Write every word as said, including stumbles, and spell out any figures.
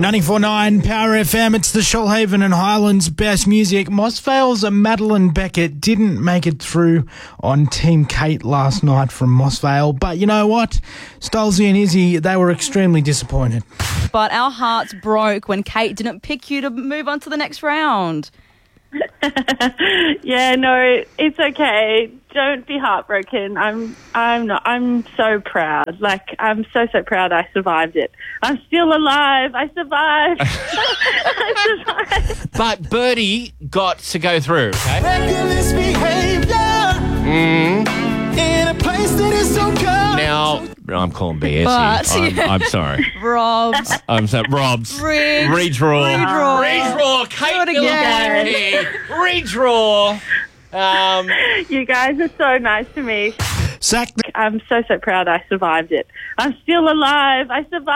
ninety-four point nine Power F M, it's the Shoalhaven and Highlands best music. Moss Vale's Madeline Beckett didn't make it through on Team Kate last night from Moss Vale, but you know what? Stolzy and Izzy, they were extremely disappointed. But our hearts broke when Kate didn't pick you to move on to the next round. Yeah, no, it's okay. Don't be heartbroken. I'm, I'm not. I'm so proud. Like, I'm so so proud. I survived it. I'm still alive. I survived. I survived. But Birdie got to go through. Okay. Reckless behavior Mm. in a place that is so cold. Now I'm calling B S. But- I'm, I'm sorry. Robs. I'm sorry. Rob's Ridge. redraw. Redraw. Redraw. Kate Do it again. Milwaukee. Redraw. Um, You guys are so nice to me. Sack the I'm so so proud. I survived it. I'm still alive. I survived.